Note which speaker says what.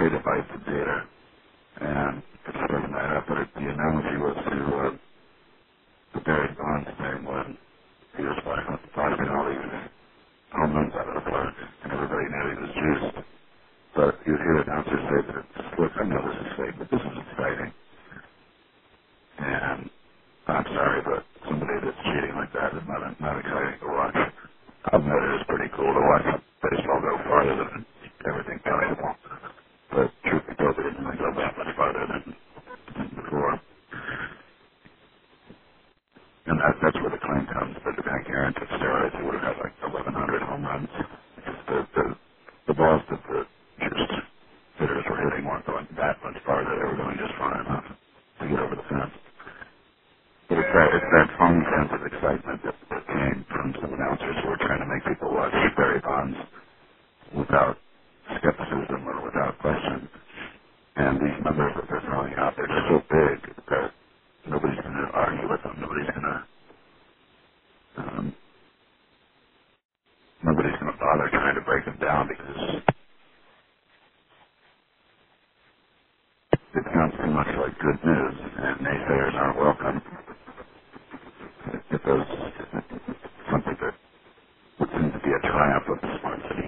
Speaker 1: petabytes of data, and it's bringing that up. But the analogy was to the Barry Bonds thing when he was finding all these home runs out of the park, and everybody knew he was juiced. But you'd hear announcers say that, look, I know this is fake, but this is exciting. And I'm sorry, but somebody that's cheating like that is not exciting to watch. I'll admit it is pretty cool to watch baseball go farther than everything possible. But truth be told, it didn't really go that much farther than before. And that's where the claim comes that if Hank Aaron took steroids, he would have had like 1,100 home runs. The balls that the juiced hitters were hitting weren't going that much farther. They were going just far enough to get over the fence. But it's that phone sense of excitement that came from some announcers who were trying to make people watch Barry Bonds without skepticism or without question. And these numbers that they're throwing out, they're just so big that nobody's going to argue with them. Um, nobody's going to bother trying to break them down because it sounds too much like good news, and naysayers aren't welcome. It does something that would seem to be a triumph of the smart city.